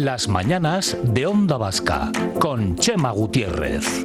Las mañanas de Onda Vasca, con Chema Gutiérrez.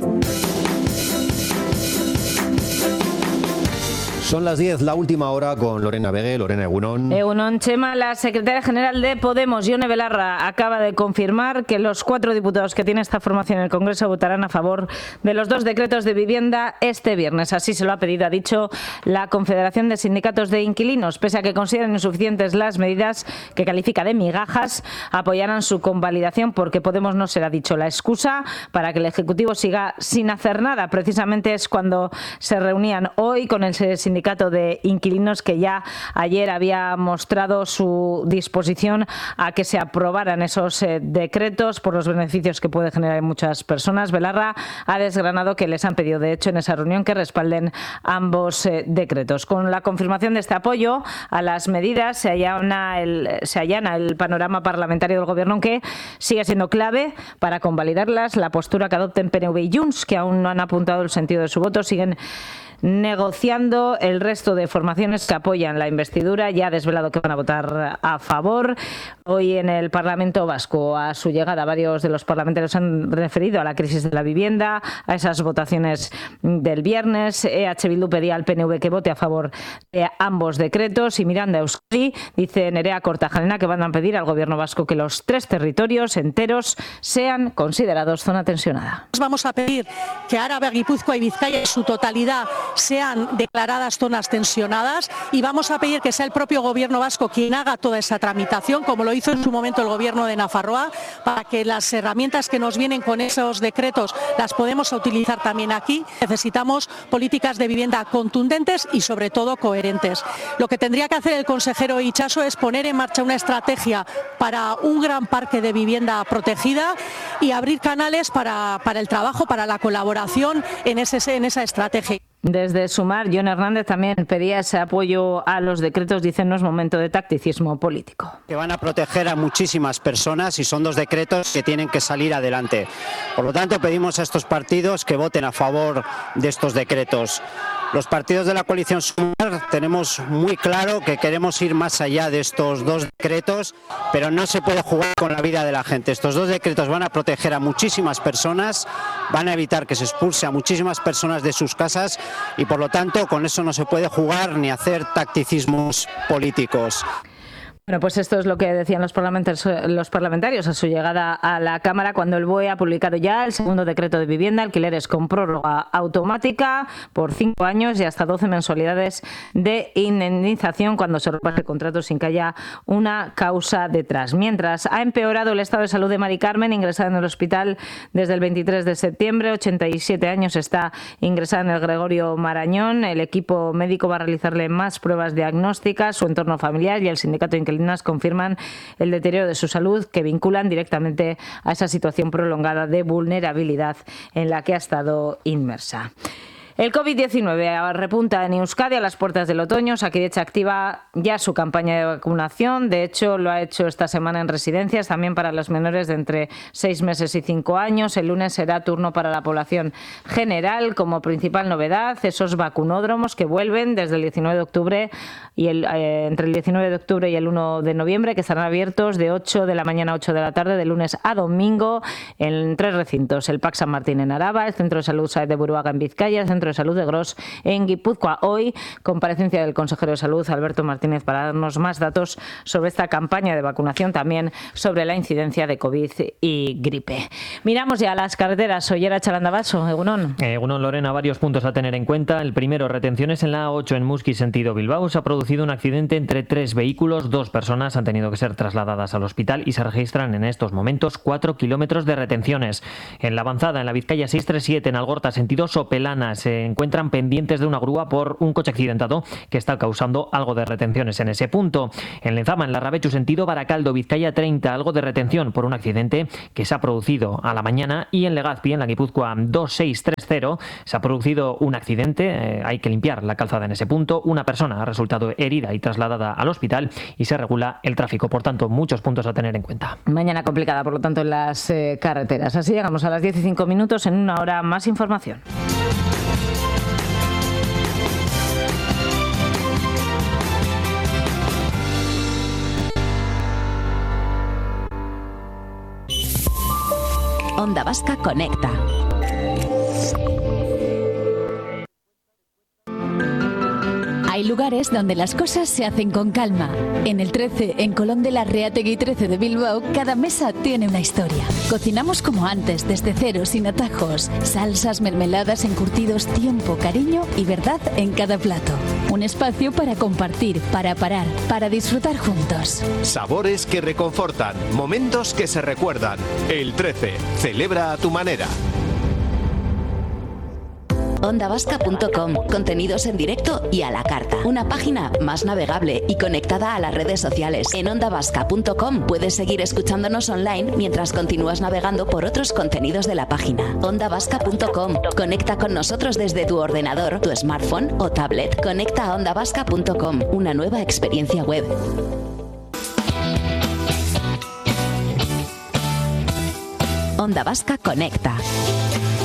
Son las 10, la última hora con Lorena Vegue. Lorena, egunon. Egunon, Chema. La secretaria general de Podemos, Ione Belarra, acaba de confirmar que los 4 diputados que tiene esta formación en el Congreso votarán a favor de los 2 decretos de vivienda este viernes. Así se lo ha pedido, ha dicho la Confederación de Sindicatos de Inquilinos. Pese a que consideran insuficientes las medidas que califica de migajas, apoyarán su convalidación porque Podemos no será, dicho, la excusa para que el Ejecutivo siga sin hacer nada. Precisamente es cuando se reunían hoy con el sindicato de inquilinos, que ya ayer había mostrado su disposición a que se aprobaran esos decretos por los beneficios que puede generar en muchas personas. Belarra ha desgranado que les han pedido, de hecho, en esa reunión que respalden ambos decretos. Con la confirmación de este apoyo a las medidas se allana el panorama parlamentario del Gobierno, aunque sigue siendo clave para convalidarlas la postura que adopten PNV y Junts, que aún no han apuntado el sentido de su voto. Siguen negociando el resto de formaciones que apoyan la investidura. Ya ha desvelado que van a votar a favor. Hoy en el Parlamento Vasco, a su llegada, varios de los parlamentarios han referido a la crisis de la vivienda, a esas votaciones del viernes. EH Bildu pedía al PNV que vote a favor de ambos decretos, y Miranda Euskadi dice Nerea Kortajarena que van a pedir al Gobierno vasco que los 3 territorios enteros sean considerados zona tensionada. Vamos a pedir que Araba, Guipúzcoa y Vizcaya en su totalidad sean declaradas zonas tensionadas, y vamos a pedir que sea el propio Gobierno vasco quien haga toda esa tramitación, como lo hizo en su momento el Gobierno de Nafarroa, para que las herramientas que nos vienen con esos decretos las podemos utilizar también aquí. Necesitamos políticas de vivienda contundentes y sobre todo coherentes. Lo que tendría que hacer el consejero Itxaso es poner en marcha una estrategia para un gran parque de vivienda protegida y abrir canales para el trabajo, para la colaboración en esa estrategia. Desde Sumar, Jon Hernández también pedía ese apoyo a los decretos. Dicen no es momento de tacticismo político. Que van a proteger a muchísimas personas y son 2 decretos que tienen que salir adelante. Por lo tanto, pedimos a estos partidos que voten a favor de estos decretos. Los partidos de la coalición Sumar tenemos muy claro que queremos ir más allá de estos 2 decretos, pero no se puede jugar con la vida de la gente. Estos 2 decretos van a proteger a muchísimas personas, van a evitar que se expulse a muchísimas personas de sus casas, y por lo tanto con eso no se puede jugar ni hacer tacticismos políticos. Bueno, pues esto es lo que decían los parlamentarios a su llegada a la Cámara, cuando el BOE ha publicado ya el segundo decreto de vivienda, alquileres con prórroga automática por 5 años y hasta 12 mensualidades de indemnización cuando se rompa el contrato sin que haya una causa detrás. Mientras, ha empeorado el estado de salud de Mari Carmen, ingresada en el hospital desde el 23 de septiembre. 87 años, está ingresada en el Gregorio Marañón. El equipo médico va a realizarle más pruebas diagnósticas. Su entorno familiar y el sindicato de inquilinos confirman el deterioro de su salud, que vinculan directamente a esa situación prolongada de vulnerabilidad en la que ha estado inmersa. El COVID-19 repunta en Euskadi a las puertas del otoño. Osakidetza activa ya su campaña de vacunación. De hecho, lo ha hecho esta semana en residencias, también para los menores de entre 6 meses y 5 años. El lunes será turno para la población general. Como principal novedad, esos vacunódromos que vuelven desde el 19 de octubre y entre el 19 de octubre y el 1 de noviembre, que estarán abiertos de 8 de la mañana a 8 de la tarde, de lunes a domingo, en 3 recintos: el PAC San Martín en Araba, el Centro de Salud Saez de Buruaga en Vizcaya, el Centro de Salud de Gros en Guipúzcoa. Hoy, comparecencia del consejero de Salud, Alberto Martínez, para darnos más datos sobre esta campaña de vacunación, también sobre la incidencia de COVID y gripe. Miramos ya las carreteras. Ollera Chalandabaso, egunon. Egunon, Lorena, varios puntos a tener en cuenta. El primero, retenciones en la A8 en Muskiz, sentido Bilbao. Se ha producido un accidente entre 3 vehículos. 2 personas han tenido que ser trasladadas al hospital y se registran en estos momentos 4 kilómetros de retenciones. En la avanzada, en la Vizcaya 637, en Algorta, sentido Sopelana, se encuentran pendientes de una grúa por un coche accidentado que está causando algo de retenciones en ese punto. En Lezama, en Larrabechu, sentido Baracaldo, Vizcaya 30, algo de retención por un accidente que se ha producido a la mañana. Y en Legazpi, en la Guipúzcoa 2630, se ha producido un accidente. Hay que limpiar la calzada en ese punto. Una persona ha resultado herida y trasladada al hospital y se regula el tráfico. Por tanto, muchos puntos a tener en cuenta. Mañana complicada, por lo tanto, en las carreteras. Así llegamos a las 10 y 5 minutos. En una hora más información. Onda Vasca Conecta. Hay lugares donde las cosas se hacen con calma. En el 13, en Colón de la Reategui 13 de Bilbao, cada mesa tiene una historia. Cocinamos como antes, desde cero, sin atajos. Salsas, mermeladas, encurtidos, tiempo, cariño y verdad en cada plato. Un espacio para compartir, para parar, para disfrutar juntos. Sabores que reconfortan, momentos que se recuerdan. El 13, celebra a tu manera. OndaVasca.com, contenidos en directo y a la carta. Una página más navegable y conectada a las redes sociales. En OndaVasca.com puedes seguir escuchándonos online mientras continúas navegando por otros contenidos de la página. OndaVasca.com, conecta con nosotros desde tu ordenador, tu smartphone o tablet. Conecta a OndaVasca.com, una nueva experiencia web. Onda Vasca Conecta.